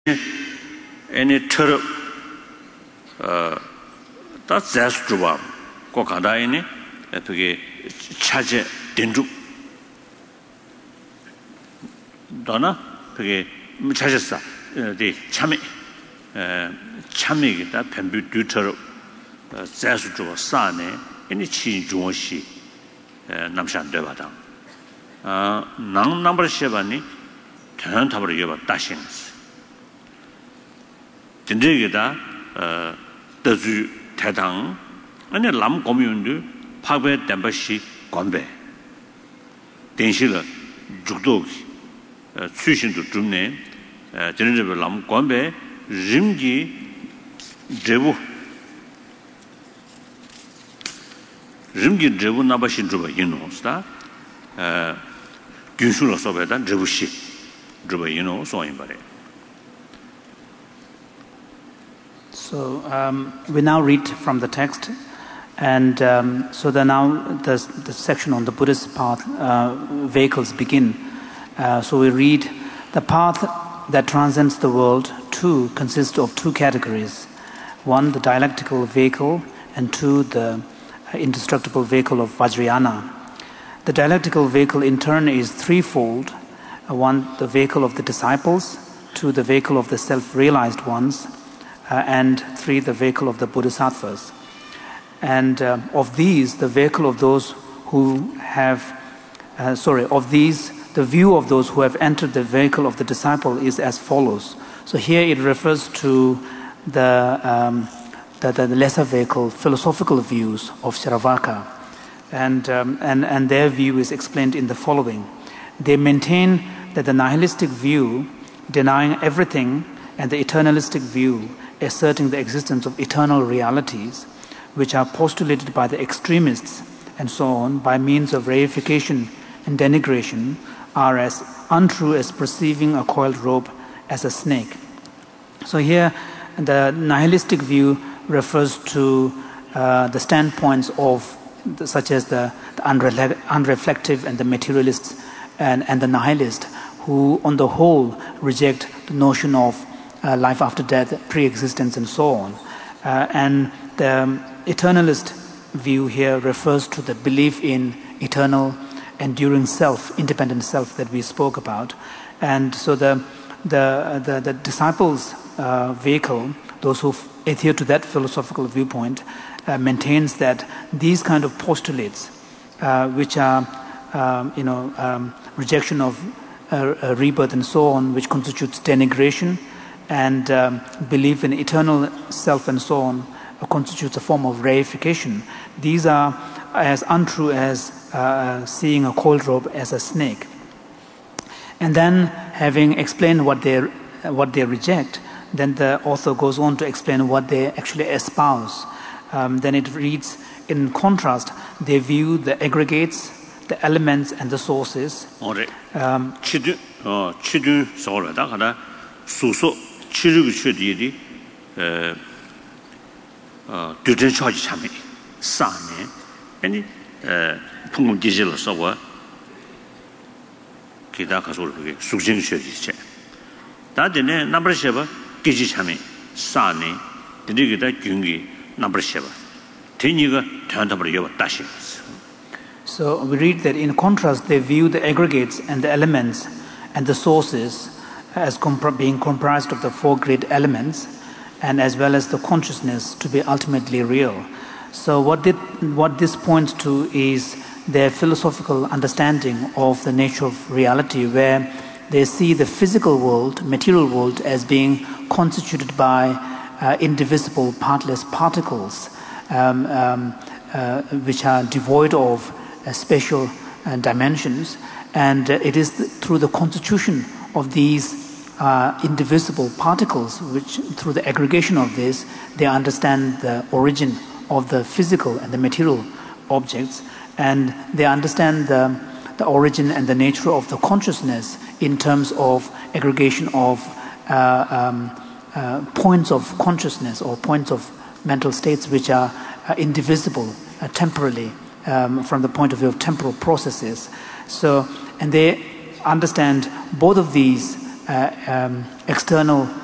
any terror that's just true. Kokada in it, charge dendru Donna, Peggy Chajasa, the Chami that Pembu Duter Zazu Sane, any Chi Joshi Namshan Devadam. Non number Shevani, turn Tabareva Dashings. Tindrigida, the Zu Tedang, and a lamb commune, Pabe Dambashi, Gombe. Denshila, Jugdog. Sushin to Jumne, General Lam Gombe, Rimgi Jebu Nabashin Juba, you know, star Gunsula Sobeta, Jebushi, Juba, you know, so in Bari. So we now read from the text, and so now the section on the Buddhist path vehicles begin. So we read, the path that transcends the world, too, consists of two categories. One, the dialectical vehicle, and two, the indestructible vehicle of Vajrayana. The dialectical vehicle, in turn, is threefold. One, the vehicle of the disciples. Two, the vehicle of the self-realized ones. And three, the vehicle of the Bodhisattvas. And of these, the vehicle of those who have, the view of those who have entered the vehicle of the disciple is as follows. So here it refers to the lesser vehicle, philosophical views of Saravaka, and their view is explained in the following. They maintain that the nihilistic view, denying everything, and the eternalistic view, asserting the existence of eternal realities, which are postulated by the extremists and so on, by means of reification and denigration, are as untrue as perceiving a coiled rope as a snake. So here, the nihilistic view refers to the standpoints of such as the unreflective and the materialists and the nihilist, who on the whole reject the notion of life after death, pre-existence and so on. And the eternalist view here refers to the belief in eternal enduring self, independent self that we spoke about. And so the disciples' vehicle, those who adhere to that philosophical viewpoint, maintains that these kind of postulates, which are rejection of rebirth and so on, which constitutes denigration, and belief in eternal self and so on, constitutes a form of reification. These are as untrue as seeing a coiled rope as a snake. And then, having explained what they reject, then the author goes on to explain what they actually espouse. Then it reads, in contrast, they view the aggregates, the elements, and the sources. Chidu solveda kada suso chiru chudi duden choji chami sane any pungum digital sowa kita kasur ke sujing chodi che da dene number sheba kiji chami sane dene kita gyungi number sheba teniga tantabro yoba dashi. So we read that in contrast they view the aggregates and the elements and the sources as being comprised of the four great elements, and as well as the consciousness to be ultimately real. So what this points to is their philosophical understanding of the nature of reality, where they see the physical world, material world, as being constituted by indivisible, partless particles, which are devoid of spatial dimensions, and it is through the constitution of these indivisible particles, which through the aggregation of this, they understand the origin of the physical and the material objects, and they understand the origin and the nature of the consciousness in terms of aggregation of points of consciousness or points of mental states which are indivisible temporally from the point of view of temporal processes. So, and they understand both of these external